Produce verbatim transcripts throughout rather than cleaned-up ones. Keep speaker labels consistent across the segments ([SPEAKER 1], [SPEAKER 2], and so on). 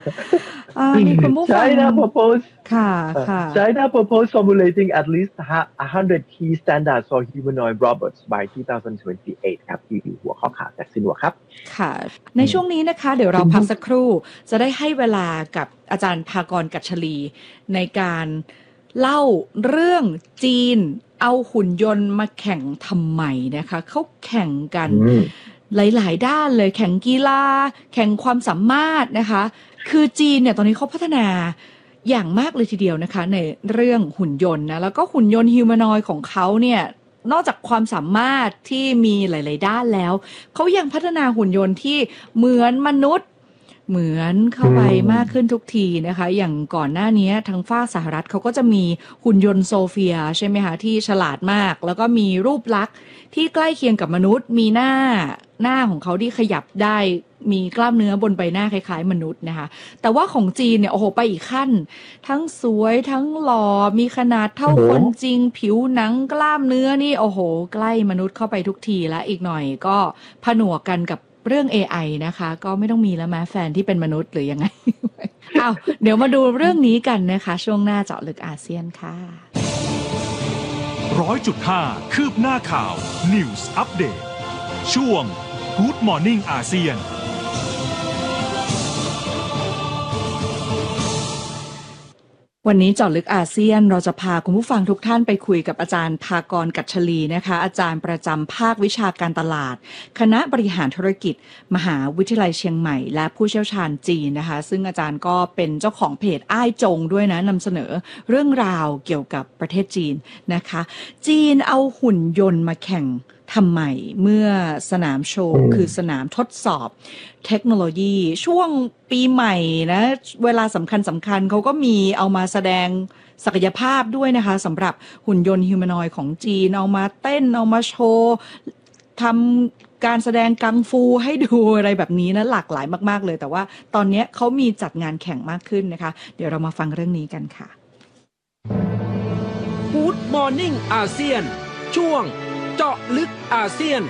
[SPEAKER 1] มีคุณผู้ฟัง
[SPEAKER 2] China propose
[SPEAKER 1] ค่ะค่ะ
[SPEAKER 2] China propose formulating at least one hundred key standards for humanoid robots by twenty twenty-eight ครับที่หัวข้อข่าวจากซินหัวครับ
[SPEAKER 1] ค่ะในช่วงนี้นะคะเดี๋ยวเราพักสักครู่จะได้ให้เวลากับอาจารย์ภากร กัชลีในการเล่าเรื่องจีนเอาหุ่นยนต์มาแข่งทำไมนะคะเขาแข่งกันหลายๆด้านเลยแข่งกีฬาแข่งความสามารถนะคะคือจีนเนี่ยตอนนี้เขาพัฒนาอย่างมากเลยทีเดียวนะคะในเรื่องหุ่นยนต์นะแล้วก็หุ่นยนต์ฮิวแมนอยด์ของเขาเนี่ยนอกจากความสามารถที่มีหลายๆด้านแล้วเขายังพัฒนาหุ่นยนต์ที่เหมือนมนุษย์เหมือนเข้าไปมากขึ้นทุกทีนะคะอย่างก่อนหน้านี้ทางฝั่งสหรัฐเขาก็จะมีหุ่นยนต์โซเฟียใช่ไหมคะที่ฉลาดมากแล้วก็มีรูปลักษณ์ที่ใกล้เคียงกับมนุษย์มีหน้าหน้าของเขาที่ขยับได้มีกล้ามเนื้อบนใบหน้าคล้ายๆมนุษย์นะคะแต่ว่าของจีนเนี่ยโอ้โหไปอีกขั้นทั้งสวยทั้งหล่อมีขนาดเท่าคนจริงผิวหนังกล้ามเนื้อนี่โอ้โหใกล้มนุษย์เข้าไปทุกทีแล้วอีกหน่อยก็ผนวกกันกับเรื่อง เอ ไอ นะคะก็ไม่ต้องมีแล้วแม้แฟนที่เป็นมนุษย์หรือยังไง อ้าวเดี๋ยวมาดูเรื่องนี้กันนะคะช่วงหน้าเจาะลึกอาเซียนค่ะ
[SPEAKER 3] ร้อยจุดห้าคืบหน้าข่าว News Update ช่วง Good Morning อาเซียน
[SPEAKER 1] วันนี้เจาะลึกอาเซียนเราจะพาคุณผู้ฟังทุกท่านไปคุยกับอาจารย์ภากร กัชลีนะคะอาจารย์ประจำภาควิชาการตลาดคณะบริหารธุรกิจมหาวิทยาลัยเชียงใหม่และผู้เชี่ยวชาญจีนนะคะซึ่งอาจารย์ก็เป็นเจ้าของเพจอ้ายจงด้วยนะนำเสนอเรื่องราวเกี่ยวกับประเทศจีนนะคะจีนเอาหุ่นยนต์มาแข่งทำไมเมื่อสนามโชว์คือสนามทดสอบเทคโนโลยีช่วงปีใหม่นะเวลาสำคัญสำคัญเขาก็มีเอามาแสดงศักยภาพด้วยนะคะสำหรับหุ่นยนต์ฮิวแมนอยด์ของจีนเอามาเต้นเอามาโชว์ทำการแสดงกังฟูให้ดูอะไรแบบนี้นะหลากหลายมากๆเลยแต่ว่าตอนนี้เขามีจัดงานแข่งมากขึ้นนะคะเดี๋ยวเรามาฟังเรื่องนี้กันค่ะ
[SPEAKER 4] Good Morning อาเซียนช่วงเจาะลึกอาเซียน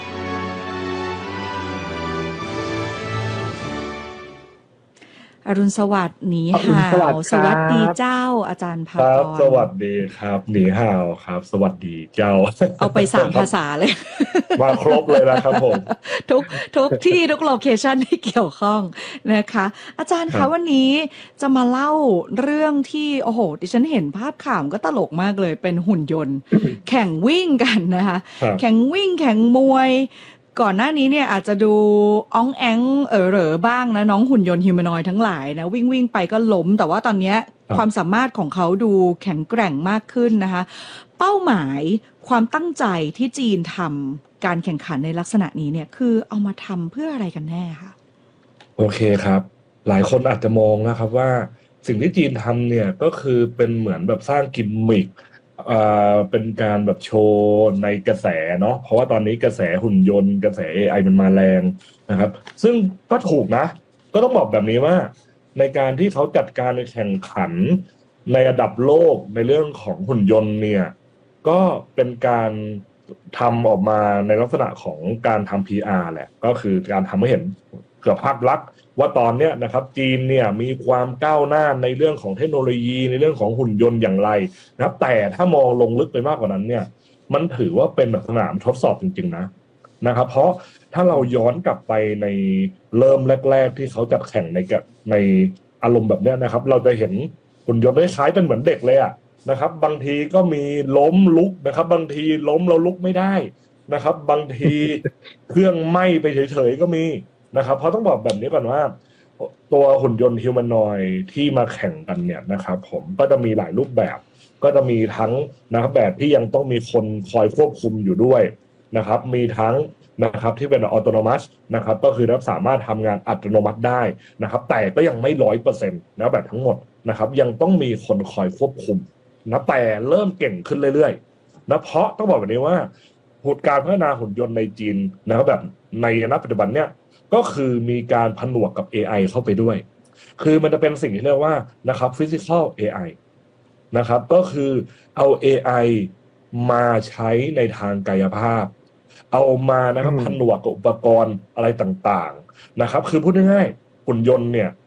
[SPEAKER 1] อรุณสวัสดิ์หนีห่าวสวัสดีเจ้าอาจารย์ภากร
[SPEAKER 5] สวัสดีครับหนีห่าวครับสวัสดีเจ้า
[SPEAKER 1] เอาไปสามภาษาเลย
[SPEAKER 5] มาครบเลยนะครับผม
[SPEAKER 1] ทุกทุกที่ทุกโลเคชั่นที่เกี่ยวข้องนะคะอาจารย์คะวันนี้จะมาเล่าเรื่องที่โอ้โหดิฉันเห็นภาพข่าวก็ตลกมากเลยเป็นหุ่นยนต์แข่งวิ่งกันนะคะแข่งวิ่งแข่งมวยก่อนหน้านี้เนี่ยอาจจะดูอ้องแองเอ๋อเหรอบ้างนะน้องหุ่นยนต์ฮิวแมนอยด์ทั้งหลายนะวิ่งวิ่งไปก็ล้มแต่ว่าตอนนี้ความสามารถของเขาดูแข็งแกร่งมากขึ้นนะคะเป้าหมายความตั้งใจที่จีนทำการแข่งขันในลักษณะนี้เนี่ยคือเอามาทำเพื่ออะไรกันแน่คะ
[SPEAKER 5] โอเคครับหลายคนอาจจะมองนะครับว่าสิ่งที่จีนทำเนี่ยก็คือเป็นเหมือนแบบสร้างกิมมิคอ่าเป็นการแบบโชว์ในกระแสเนาะเพราะว่าตอนนี้กระแสหุ่นยนต์กระแส เอ ไอ มันมาแรงนะครับซึ่งก็ถูกนะก็ต้องบอกแบบนี้ว่าในการที่เขาจัดการแข่งขันในระดับโลกในเรื่องของหุ่นยนต์เนี่ยก็เป็นการทำออกมาในลักษณะของการทำ พี อาร์ แหละก็คือการทำให้เห็นเกือบภาพลักษณ์ว่าตอนนี้นะครับจีนเนี่ยมีความก้าวหน้าในเรื่องของเทคโนโลยีในเรื่องของหุ่นยนต์อย่างไรนะครับแต่ถ้ามองลงลึกไปมากกว่านั้นเนี่ยมันถือว่าเป็นแบบสนามทดสอบจริงๆนะนะครับเพราะถ้าเราย้อนกลับไปในเริ่มแรกๆที่เขาจัดแข่งในในอารมณ์แบบนี้นะครับเราจะเห็นหุ่นยนต์คล้ายๆเป็นเหมือนเด็กเลยอะนะครับบางทีก็มีล้มลุกนะครับบางทีล้มเราลุกไม่ได้นะครับบางทีเครื่องไหม้ไปเฉยๆก็มีนะครับเพราะต้องบอกแบบนี้ก่อนว่าตัวหุ่นยนต์ฮิวแมนอยด์ที่มาแข่งกันเนี่ยนะครับผมก็จะมีหลายรูปแบบก็จะมีทั้งนะครับแบบที่ยังต้องมีคนคอยควบคุมอยู่ด้วยนะครับมีทั้งนะครับที่เป็นออโตโนมัสนะครับก็คือสามารถทำงานอัตโนมัติได้นะครับแต่ก็ยังไม่ร้อยเปอร์เซ็นต์นะแบบทั้งหมดนะครับยังต้องมีคนคอยควบคุมนะแต่เริ่มเก่งขึ้นเรื่อยๆนะเพราะต้องบอกแบบนี้ว่าการพัฒนาหุ่นยนต์ในจีนนะครับแบบในณปัจจุบันเนี่ยก็คือมีการผนวกกับ เอ ไอ เข้าไปด้วยคือมันจะเป็นสิ่งที่เรียกว่านะครับ Physical เอ ไอ นะครับก็คือเอา เอ ไอ มาใช้ในทางกายภาพเอามานะครับผนวกกับอุปกรณ์อะไรต่างๆนะครับคือพูดง่ายๆหุ่นยนต์เนี่ย